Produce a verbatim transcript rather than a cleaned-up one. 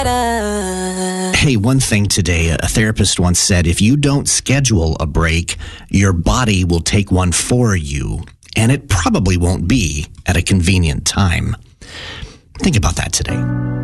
better. Hey, one thing today, a therapist once said, if you don't schedule a break, your body will take one for you, and it probably won't be at a convenient time. Think about that today.